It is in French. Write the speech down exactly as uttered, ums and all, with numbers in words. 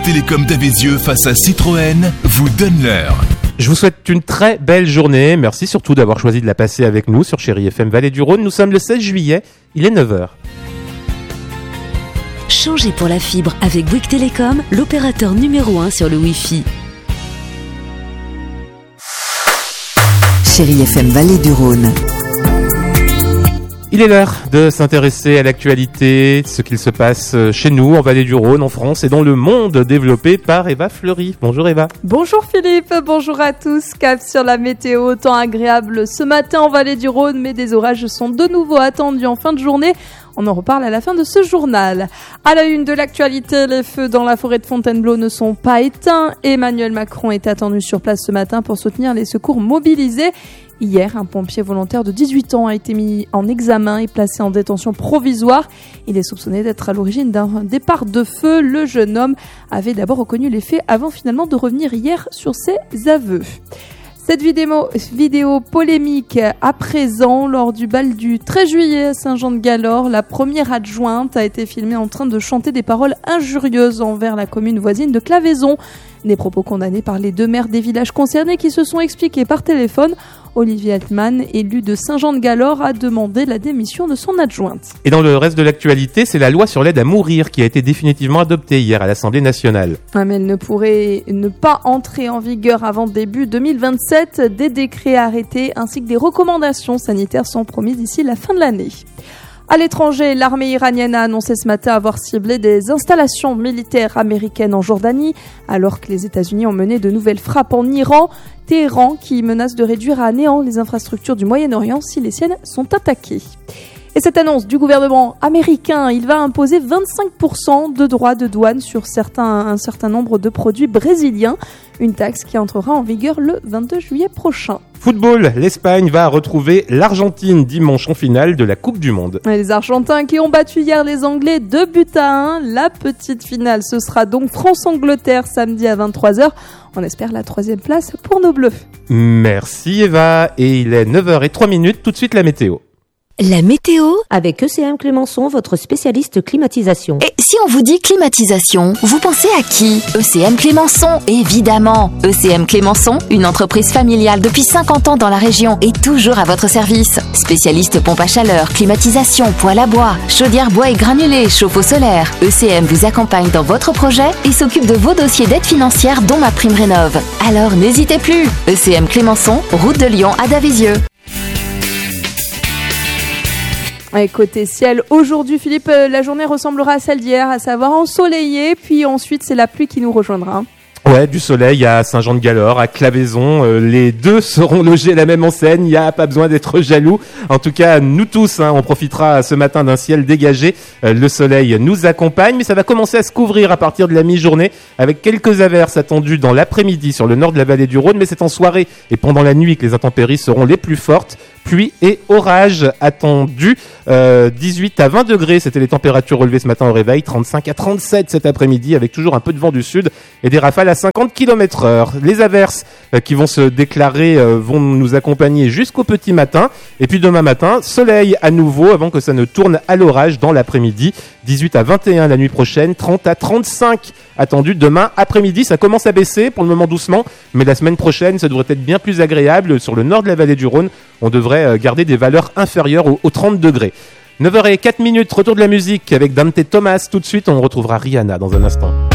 Télécom d'Avézieux face à Citroën vous donne l'heure. Je vous souhaite une très belle journée. Merci surtout d'avoir choisi de la passer avec nous sur Chérie F M Vallée du Rhône. Nous sommes le seize juillet, il est neuf heures. Changez pour la fibre avec Bouygues Télécom, l'opérateur numéro un sur le Wi-Fi. Chérie F M Vallée du Rhône. Il est l'heure de s'intéresser à l'actualité, ce qu'il se passe chez nous, en Vallée du Rhône, en France et dans le monde, développé par Eva Fleury. Bonjour Eva. Bonjour Philippe, bonjour à tous. Cap sur la météo, temps agréable ce matin en Vallée du Rhône, mais des orages sont de nouveau attendus en fin de journée. On en reparle à la fin de ce journal. À la une de l'actualité, les feux dans la forêt de Fontainebleau ne sont pas éteints. Emmanuel Macron est attendu sur place ce matin pour soutenir les secours mobilisés. Hier, un pompier volontaire de dix-huit ans a été mis en examen et placé en détention provisoire. Il est soupçonné d'être à l'origine d'un départ de feu. Le jeune homme avait d'abord reconnu les faits avant finalement de revenir hier sur ses aveux. Cette vidéo, vidéo polémique à présent, lors du bal du treize juillet à Saint-Jean-de-Galore, la première adjointe a été filmée en train de chanter des paroles injurieuses envers la commune voisine de Claveyson. Des propos condamnés par les deux maires des villages concernés qui se sont expliqués par téléphone. Olivier Altman, élu de Saint-Jean-de-Galore, a demandé la démission de son adjointe. Et dans le reste de l'actualité, c'est la loi sur l'aide à mourir qui a été définitivement adoptée hier à l'Assemblée nationale. Mais elle ne pourrait ne pas entrer en vigueur avant début deux mille vingt-sept. Des décrets arrêtés ainsi que des recommandations sanitaires sont promises d'ici la fin de l'année. À l'étranger, l'armée iranienne a annoncé ce matin avoir ciblé des installations militaires américaines en Jordanie, alors que les États-Unis ont mené de nouvelles frappes en Iran. Téhéran qui menace de réduire à néant les infrastructures du Moyen-Orient si les siennes sont attaquées. Et cette annonce du gouvernement américain, il va imposer vingt-cinq pour cent de droits de douane sur certains, un certain nombre de produits brésiliens. Une taxe qui entrera en vigueur le vingt-deux juillet prochain. Football, l'Espagne va retrouver l'Argentine dimanche en finale de la Coupe du Monde. Et les Argentins qui ont battu hier les Anglais deux buts à un. La petite finale, ce sera donc France-Angleterre samedi à vingt-trois heures. On espère la troisième place pour nos Bleus. Merci Eva. Et il est neuf heures zéro trois minutes, tout de suite la météo. La météo avec E C M Clémençon, votre spécialiste climatisation. Et si on vous dit climatisation, vous pensez à qui? E C M Clémençon, évidemment. E C M Clémençon, une entreprise familiale depuis cinquante ans dans la région et toujours à votre service. Spécialiste pompe à chaleur, climatisation, poêle à bois, chaudière bois et granulés, chauffe-eau solaire. E C M vous accompagne dans votre projet et s'occupe de vos dossiers d'aide financière dont ma prime rénov'. Alors n'hésitez plus. E C M Clémençon, route de Lyon à Davézieux. Et côté ciel, aujourd'hui Philippe, la journée ressemblera à celle d'hier, à savoir ensoleillée, puis ensuite c'est la pluie qui nous rejoindra. Ouais, du soleil à Saint-Jean-de-Galore, à Claveyson, euh, les deux seront logés à la même enseigne, il n'y a pas besoin d'être jaloux. En tout cas, nous tous, hein, on profitera ce matin d'un ciel dégagé. Euh, le soleil nous accompagne, mais ça va commencer à se couvrir à partir de la mi-journée, avec quelques averses attendues dans l'après-midi sur le nord de la vallée du Rhône, mais c'est en soirée et pendant la nuit que les intempéries seront les plus fortes. Pluie et orage attendus, euh, dix-huit à vingt degrés, c'était les températures relevées ce matin au réveil, trente-cinq à trente-sept cet après-midi, avec toujours un peu de vent du sud et des rafales à cinquante kilomètres heure. Les averses euh, qui vont se déclarer euh, vont nous accompagner jusqu'au petit matin, et puis demain matin, soleil à nouveau avant que ça ne tourne à l'orage dans l'après-midi, dix-huit à vingt et un la nuit prochaine, trente à trente-cinq attendu demain après-midi. Ça commence à baisser pour le moment doucement, mais la semaine prochaine ça devrait être bien plus agréable. Sur le nord de la vallée du Rhône, on devrait garder des valeurs inférieures aux, aux trente degrés. neuf heures zéro quatre minutes, retour de la musique avec Dante Thomas. Tout de suite, on retrouvera Rihanna dans un instant.